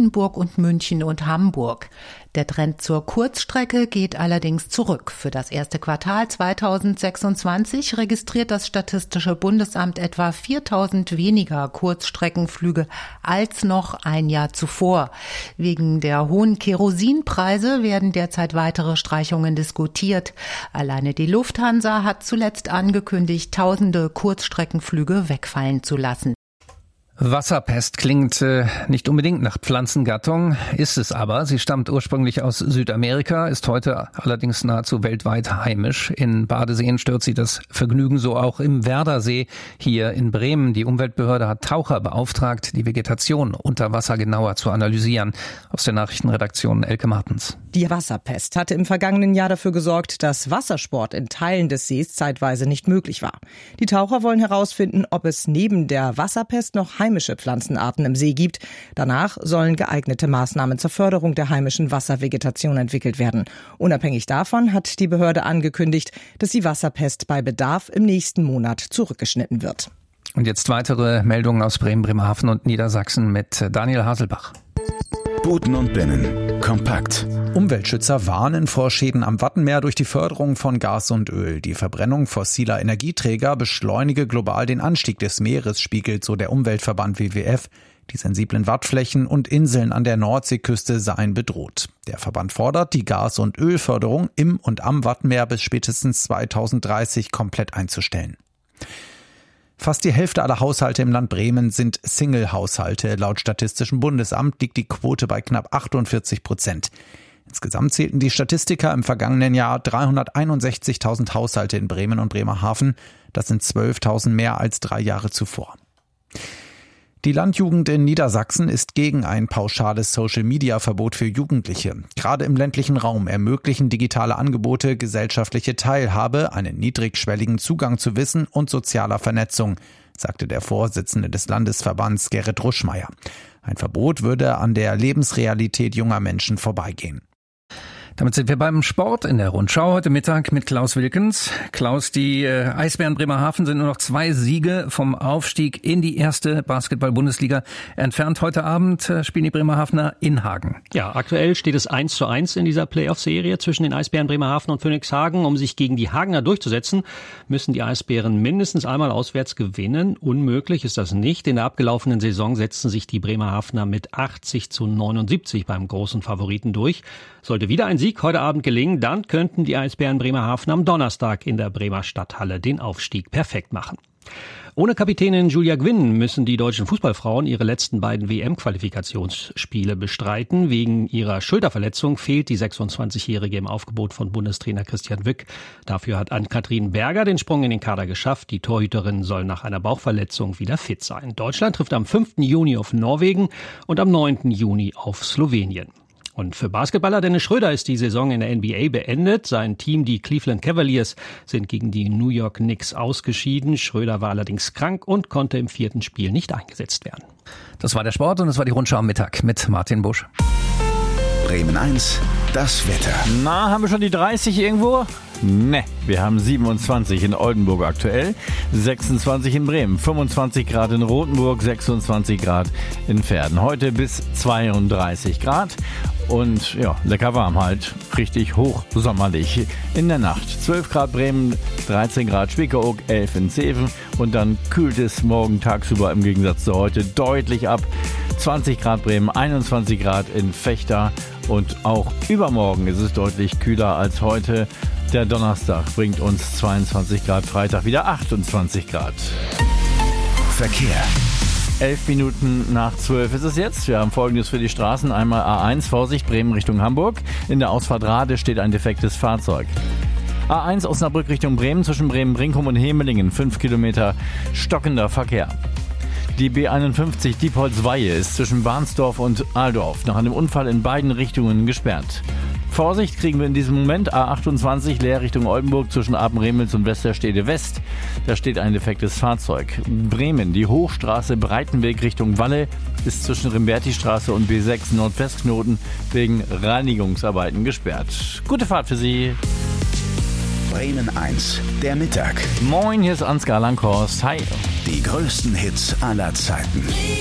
Brandenburg und München und Hamburg. Der Trend zur Kurzstrecke geht allerdings zurück. Für das erste Quartal 2026 registriert das Statistische Bundesamt etwa 4.000 weniger Kurzstreckenflüge als noch ein Jahr zuvor. Wegen der hohen Kerosinpreise werden derzeit weitere Streichungen diskutiert. Alleine die Lufthansa hat zuletzt angekündigt, tausende Kurzstreckenflüge wegfallen zu lassen. Wasserpest klingt nicht unbedingt nach Pflanzengattung, ist es aber. Sie stammt ursprünglich aus Südamerika, ist heute allerdings nahezu weltweit heimisch. In Badeseen stört sie das Vergnügen, so auch im Werdersee hier in Bremen. Die Umweltbehörde hat Taucher beauftragt, die Vegetation unter Wasser genauer zu analysieren. Aus der Nachrichtenredaktion Elke Martens. Die Wasserpest hatte im vergangenen Jahr dafür gesorgt, dass Wassersport in Teilen des Sees zeitweise nicht möglich war. Die Taucher wollen herausfinden, ob es neben der Wasserpest noch heimische Pflanzenarten im See gibt. Danach sollen geeignete Maßnahmen zur Förderung der heimischen Wasservegetation entwickelt werden. Unabhängig davon hat die Behörde angekündigt, dass die Wasserpest bei Bedarf im nächsten Monat zurückgeschnitten wird. Und jetzt weitere Meldungen aus Bremen, Bremerhaven und Niedersachsen mit Daniel Haselbach. Buten und Binnen. Kompakt. Umweltschützer warnen vor Schäden am Wattenmeer durch die Förderung von Gas und Öl. Die Verbrennung fossiler Energieträger beschleunige global den Anstieg des Meeresspiegels, so der Umweltverband WWF. Die sensiblen Wattflächen und Inseln an der Nordseeküste seien bedroht. Der Verband fordert, die Gas- und Ölförderung im und am Wattenmeer bis spätestens 2030 komplett einzustellen. Fast die Hälfte aller Haushalte im Land Bremen sind Single-Haushalte. Laut Statistischem Bundesamt liegt die Quote bei knapp 48%. Insgesamt zählten die Statistiker im vergangenen Jahr 361.000 Haushalte in Bremen und Bremerhaven. Das sind 12.000 mehr als 3 Jahre zuvor. Die Landjugend in Niedersachsen ist gegen ein pauschales Social-Media-Verbot für Jugendliche. Gerade im ländlichen Raum ermöglichen digitale Angebote gesellschaftliche Teilhabe, einen niedrigschwelligen Zugang zu Wissen und sozialer Vernetzung, sagte der Vorsitzende des Landesverbands Gerrit Ruschmeier. Ein Verbot würde an der Lebensrealität junger Menschen vorbeigehen. Damit sind wir beim Sport in der Rundschau heute Mittag mit Klaus Wilkens. Klaus, die Eisbären Bremerhaven sind nur noch 2 Siege vom Aufstieg in die erste Basketball-Bundesliga entfernt. Heute Abend spielen die Bremerhavener in Hagen. Ja, aktuell steht es 1:1 in dieser Playoff-Serie zwischen den Eisbären Bremerhaven und Phoenix Hagen. Um sich gegen die Hagener durchzusetzen, müssen die Eisbären mindestens einmal auswärts gewinnen. Unmöglich ist das nicht. In der abgelaufenen Saison setzten sich die Bremerhavener mit 80:79 beim großen Favoriten durch. Sollte wieder ein Sieg heute Abend gelingen, dann könnten die Eisbären Bremerhaven am Donnerstag in der Bremer Stadthalle den Aufstieg perfekt machen. Ohne Kapitänin Julia Gwynn müssen die deutschen Fußballfrauen ihre letzten beiden WM-Qualifikationsspiele bestreiten. Wegen ihrer Schulterverletzung fehlt die 26-Jährige im Aufgebot von Bundestrainer Christian Wück. Dafür hat Ann-Kathrin Berger den Sprung in den Kader geschafft. Die Torhüterin soll nach einer Bauchverletzung wieder fit sein. Deutschland trifft am 5. Juni auf Norwegen und am 9. Juni auf Slowenien. Und für Basketballer Dennis Schröder ist die Saison in der NBA beendet. Sein Team, die Cleveland Cavaliers, sind gegen die New York Knicks ausgeschieden. Schröder war allerdings krank und konnte im 4. Spiel nicht eingesetzt werden. Das war der Sport und das war die Rundschau am Mittag mit Martin Busch. Bremen 1, das Wetter. Na, haben wir schon die 30 irgendwo? Ne, wir haben 27 in Oldenburg aktuell, 26 in Bremen, 25 Grad in Rothenburg, 26 Grad in Verden. Heute bis 32 Grad und ja, lecker warm halt, richtig hochsommerlich. In der Nacht 12 Grad Bremen, 13 Grad Spiekeroog, 11 in Zeven und dann kühlt es morgen tagsüber im Gegensatz zu heute deutlich ab. 20 Grad Bremen, 21 Grad in Vechta und auch übermorgen ist es deutlich kühler als heute. Der Donnerstag bringt uns 22 Grad, Freitag wieder 28 Grad. Verkehr. 11 Minuten nach 12 ist es jetzt. Wir haben Folgendes für die Straßen. Einmal A1, Vorsicht, Bremen Richtung Hamburg. In der Ausfahrt Rade steht ein defektes Fahrzeug. A1 Osnabrück Richtung Bremen, zwischen Bremen-Brinkum und Hemelingen. 5 Kilometer stockender Verkehr. Die B51 Diepholz-Weihe ist zwischen Barnsdorf und Ahldorf nach einem Unfall in beiden Richtungen gesperrt. Vorsicht kriegen wir in diesem Moment. A28 Leer Richtung Oldenburg zwischen Apenremels und Westerstede West. Da steht ein defektes Fahrzeug. Bremen, die Hochstraße Breitenweg Richtung Walle ist zwischen Rimberti-Straße und B6 Nordwestknoten wegen Reinigungsarbeiten gesperrt. Gute Fahrt für Sie. Bremen 1, der Mittag. Moin, hier ist Ansgar Langhorst. Hi. Die größten Hits aller Zeiten.